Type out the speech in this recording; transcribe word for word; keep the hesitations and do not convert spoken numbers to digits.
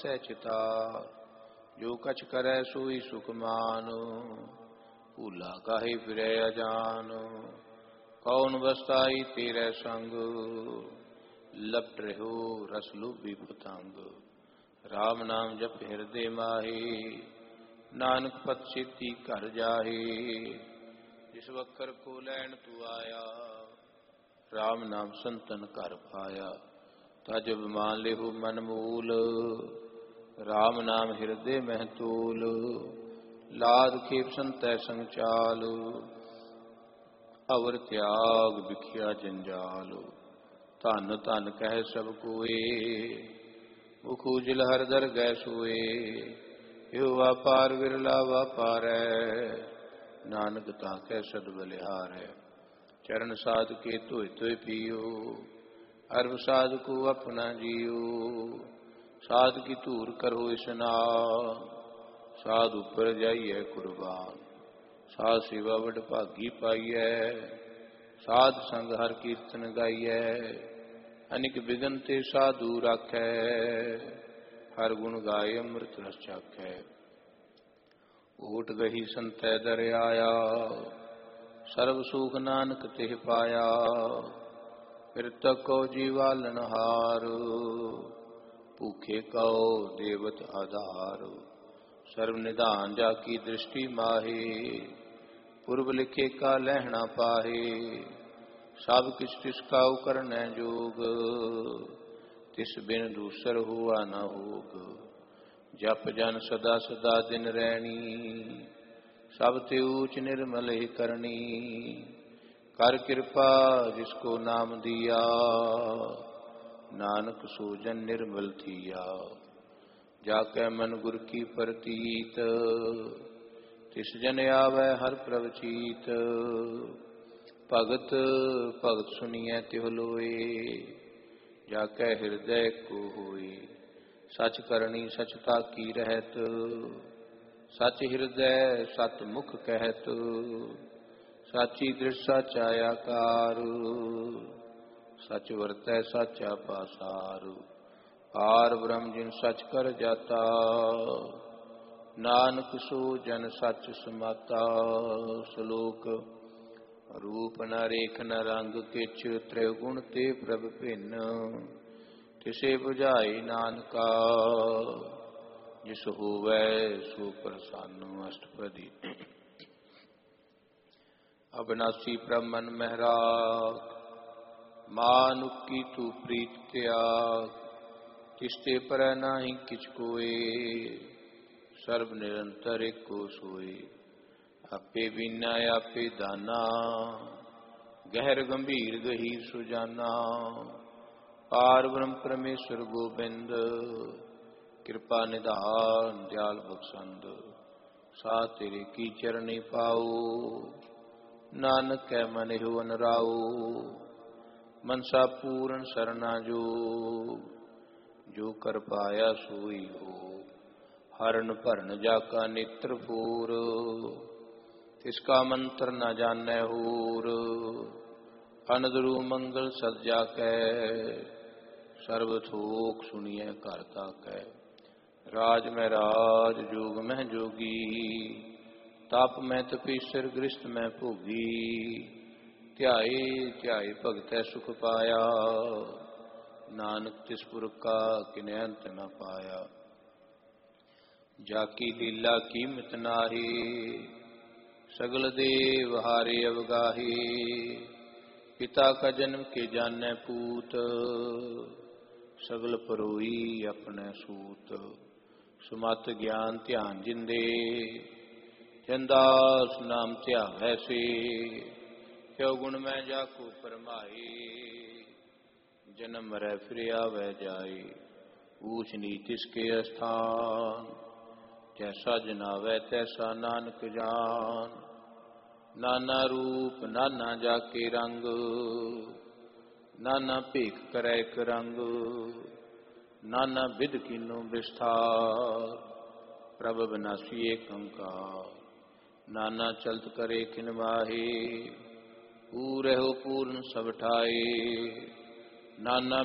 सह चिता जो कछ करे सोई सुख मान भूला काहे फिरै अजान कौन बसताई तेरे संग लपट रहो रस लुभी पतंग राम नाम जप हृदय माहे नानक पत सिद्धि घर जाहे जिस वक्कर को लैन तू आया राम नाम संतन कर पाया तजब मान लेहु मन मूल राम नाम हृदय मह तूल लाद खेप संतै संचाल अवर त्याग बिखिया जंजाल धन धन कह सब कोए मुख उजल हर दर गै सोए यो व्यापार विरला व्यापार है नानक ताकै सद बलिहार है चरण साध के धोए धोए पियो अरब साध को अपना जियो साध की धूर करो स्नान साध उपर जाइए कुर्बान साध सेवा वड भागी पाइए साध संग हर कीर्तन गाइए अनिक बिगन ते साधु राखै हर गुण गाय अमृत रस चाखै ओट गही संतै दर आया सर्व सुख नानक तिह पाया फिर तको जीवालन हार भूखे कहो देवत आधार सर्व निधान जाकी दृष्टि माहे पूर्व लिखे का लहना पाहे सब किछ तिसकाऊ करनै जोग तिस बिन दूसर हुआ न होग जप जन सदा सदा दिन रैनी सब ते ऊच निर्मल ही करनी कर कृपा जिसको नाम दिया नानक सो जन निर्मल थिया जाकै मन गुर की प्रतीत तिस जन आवै हर प्रवचीत भगत भगत सुनिए तिह लोए जाकै हृदय को होए सच करनी सचता की रहत सच हृदय सत मुख कहत साची दृढ़ साचा आकार सच वरतै साचा पासार पार ब्रह्म जिन सच कर जाता नानक सो जन सच समाता श्लोक रूप न रेख न रंग किच त्रिगुण ते प्रभ भिन्न तिसे बुझाई नानका जिस होवै सो प्रसन्न अष्टपदी अविनाशी ब्रह्मन महराग मानुख की तू प्रीत त्याग तिसते पर नाही किछ कोए सर्व निरंतर एको सोए आपे बिना आपे दाना गहर गंभीर गहीर सुजाना पार ब्रह्म परमेश्वर गोबिंद कृपा निधान दयाल बख्शंद सा तेरे की चरणी पाओ नानक कै मन हो अनराओ मनसा पूर्ण सरना जो जो कर पाया सोई हो हरण भरन जाका नेत्र फूर तिसका मंत्र न जानै होर अनदरु मंगल सज्जा कै सर्व थोक सुनिए घर ताकै राज में राज जोग में जोगी तप में तपीसर गृहस्थ में भोगी ध्याए ध्याए भगतै सुख पाया नानक तिस पुर का किने अंत न पाया जाकी लीला कीमत नाही सगल देव हारे अवगाही पिता का जन्म के जाने पूत सगल परोई अपने सूत सुमत ज्ञान ध्यान जिंदे चंदास नाम त्यागै से क्यों गुण में जाको फरमाए जन्म मरै फिर आवे जाए ऊंच नीच इसके स्थान जैसा जनावै तैसा नानक जान नाना रूप नाना जाके रंग नाना भेख करे एक रंग नाना विध कीनो विस्तार प्रभ विनाशी एक अंकार नाना चलत करे किन माहे पूरे हो पूर्ण सब ठाए नाना